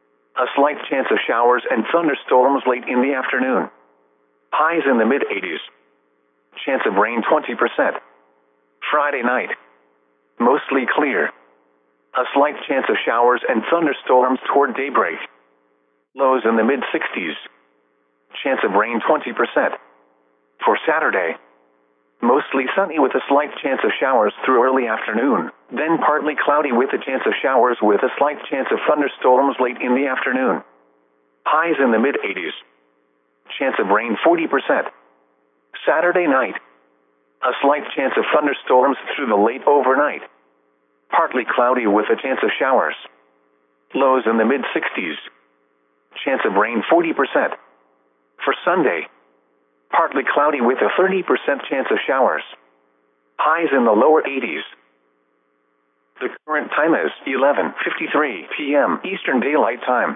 A slight chance of showers and thunderstorms late in the afternoon. Highs in the mid-eighties. Chance of rain twenty percent. Friday night, mostly clear. A slight chance of showers and thunderstorms toward daybreak. Lows in the mid-sixties. Chance of rain twenty percent. For Saturday, mostly sunny with a slight chance of showers through early afternoon, then partly cloudy with a chance of showers with a slight chance of thunderstorms late in the afternoon. Highs in the mid-eighties. Chance of rain forty percent. Saturday night, a slight chance of thunderstorms through the late overnight. Partly cloudy with a chance of showers. Lows in the mid-sixties. Chance of rain forty percent. For Sunday, partly cloudy with a thirty percent chance of showers. Highs in the lower eighties. The current time is eleven fifty-three p m Eastern Daylight Time.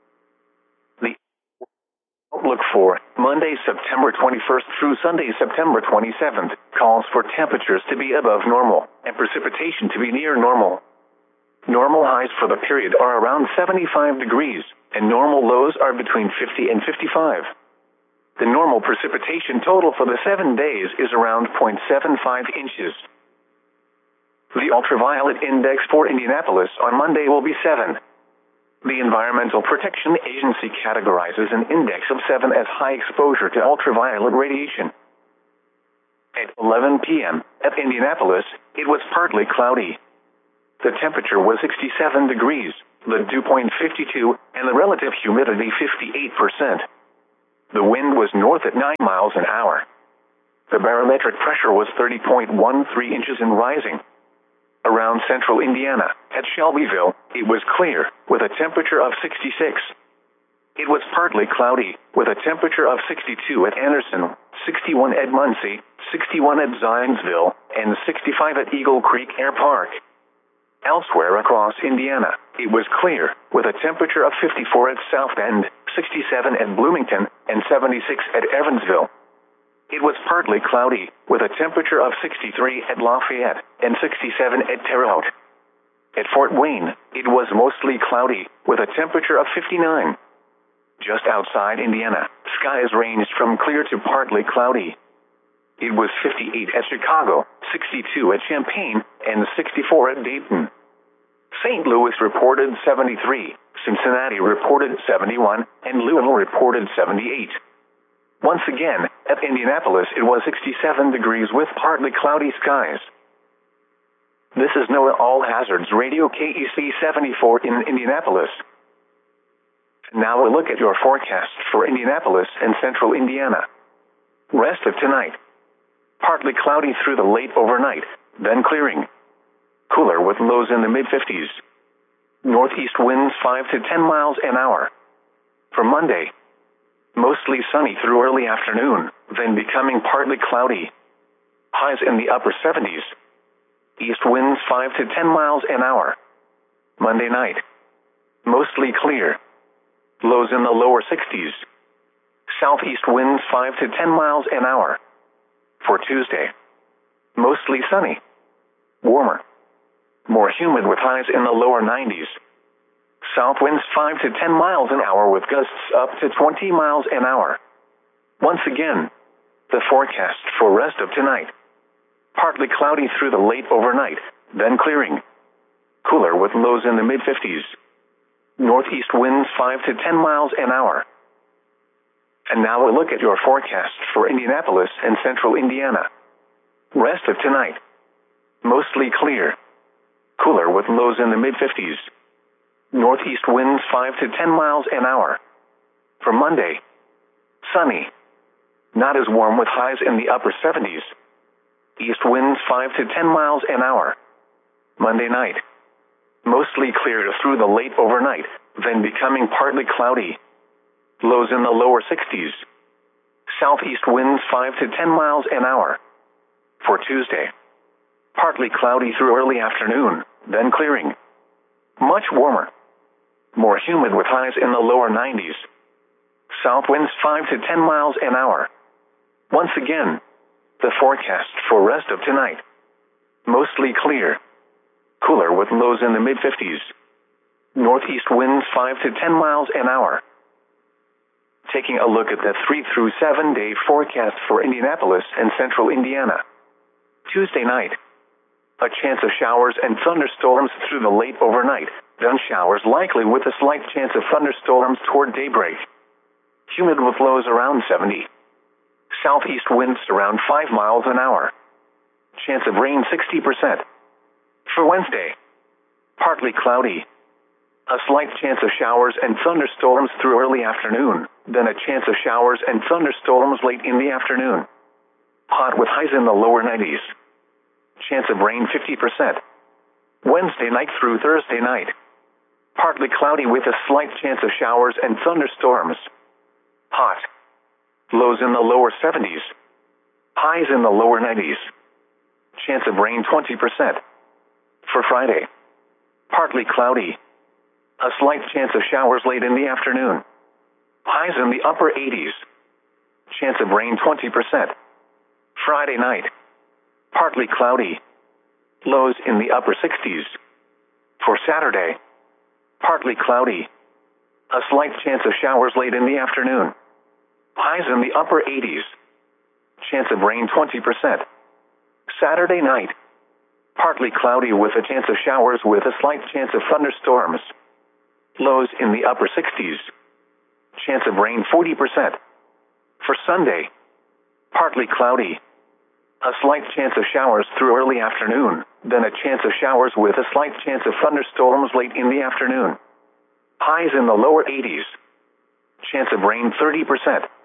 The outlook for Monday, September twenty-first through Sunday, September twenty-seventh, calls for temperatures to be above normal and precipitation to be near normal. Normal highs for the period are around seventy-five degrees, and normal lows are between fifty and fifty-five. The normal precipitation total for the seven days is around zero point seven five inches. The ultraviolet index for Indianapolis on Monday will be seven. The Environmental Protection Agency categorizes an index of seven as high exposure to ultraviolet radiation. At eleven p m, at Indianapolis, it was partly cloudy. The temperature was sixty-seven degrees, the dew point fifty-two, and the relative humidity fifty-eight percent. The wind was north at nine miles an hour. The barometric pressure was thirty point one three inches and rising. Around central Indiana, at Shelbyville, it was clear, with a temperature of sixty-six. It was partly cloudy, with a temperature of sixty-two at Anderson, sixty-one at Muncie, sixty-one at Zionsville, and sixty-five at Eagle Creek Air Park. Elsewhere across Indiana, it was clear, with a temperature of fifty-four at South Bend, sixty-seven at Bloomington, and seventy-six at Evansville. It was partly cloudy, with a temperature of sixty-three at Lafayette, and sixty-seven at Terre Haute. At Fort Wayne, it was mostly cloudy, with a temperature of fifty-nine. Just outside Indiana, skies ranged from clear to partly cloudy. It was fifty-eight at Chicago, sixty-two at Champaign, and sixty-four at Dayton. Saint Louis reported seventy-three, Cincinnati reported seventy-one, and Louisville reported seventy-eight. Once again, at Indianapolis it was sixty-seven degrees with partly cloudy skies. This is NOAA All Hazards Radio K E C seventy-four in Indianapolis. Now a look at your forecast for Indianapolis and central Indiana. Rest of tonight. Partly cloudy through the late overnight, then clearing. Cooler with lows in the mid-fifties. Northeast winds five to ten miles an hour. For Monday, mostly sunny through early afternoon, then becoming partly cloudy. Highs in the upper seventies. East winds five to ten miles an hour. Monday night, mostly clear. Lows in the lower sixties. Southeast winds five to ten miles an hour. For Tuesday, mostly sunny. Warmer. More humid with highs in the lower nineties. South winds five to ten miles an hour with gusts up to twenty miles an hour. Once again, the forecast for rest of tonight. Partly cloudy through the late overnight, then clearing. Cooler with lows in the mid-fifties. Northeast winds five to ten miles an hour. And now a look at your forecast for Indianapolis and central Indiana. Rest of tonight. Mostly clear. Cooler with lows in the mid-fifties. Northeast winds five to ten miles an hour. For Monday, sunny. Not as warm with highs in the upper seventies. East winds five to ten miles an hour. Monday night, mostly clear through the late overnight, then becoming partly cloudy. Lows in the lower sixties. Southeast winds five to ten miles an hour. For Tuesday, partly cloudy through early afternoon, then clearing. Much warmer. More humid with highs in the lower nineties. South winds five to ten miles an hour. Once again, the forecast for rest of tonight. Mostly clear. Cooler with lows in the mid-fifties. Northeast winds five to ten miles an hour. Taking a look at the three through seven day forecast for Indianapolis and central Indiana. Tuesday night, a chance of showers and thunderstorms through the late overnight, then showers likely with a slight chance of thunderstorms toward daybreak. Humid with lows around seventy. Southeast winds around five miles an hour. Chance of rain sixty percent. For Wednesday, partly cloudy. A slight chance of showers and thunderstorms through early afternoon, then a chance of showers and thunderstorms late in the afternoon. Hot with highs in the lower nineties. Chance of rain fifty percent. Wednesday night through Thursday night. Partly cloudy with a slight chance of showers and thunderstorms. Hot. Lows in the lower seventies. Highs in the lower nineties. Chance of rain twenty percent. For Friday, partly cloudy. A slight chance of showers late in the afternoon. Highs in the upper eighties. Chance of rain twenty percent. Friday night, partly cloudy. Lows in the upper sixties. For Saturday, partly cloudy. A slight chance of showers late in the afternoon. Highs in the upper eighties. Chance of rain twenty percent. Saturday night, partly cloudy with a chance of showers with a slight chance of thunderstorms. Lows in the upper sixties. Chance of rain forty percent. For Sunday, partly cloudy. A slight chance of showers through early afternoon, then a chance of showers with a slight chance of thunderstorms late in the afternoon. Highs in the lower eighties. Chance of rain thirty percent.